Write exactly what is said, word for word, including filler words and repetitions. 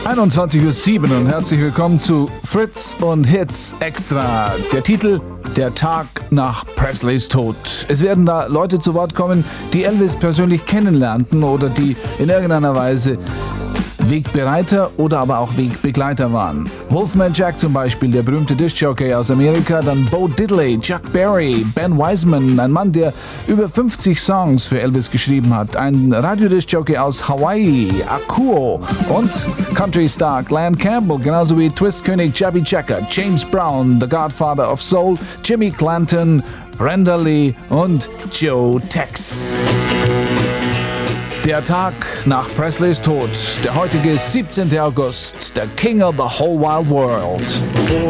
einundzwanzig Uhr sieben und herzlich willkommen zu Fritz und Hits Extra. Der Titel: Der Tag nach Presleys Tod. Es werden da Leute zu Wort kommen, die Elvis persönlich kennenlernten oder die in irgendeiner Weise Wegbereiter oder aber auch Wegbegleiter waren. Wolfman Jack zum Beispiel, der berühmte Diskjockey aus Amerika, dann Bo Diddley, Chuck Berry, Ben Wiseman, ein Mann, der über fünfzig Songs für Elvis geschrieben hat, ein Radiodiskjockey aus Hawaii, Akuo und Country-Star Glenn Campbell, genauso wie Twistkönig Chubby Checker, James Brown, The Godfather of Soul, Jimmy Clanton, Brenda Lee und Joe Tex. Der Tag nach Presleys Tod, der heutige siebzehnten August, der King of the Whole Wild World.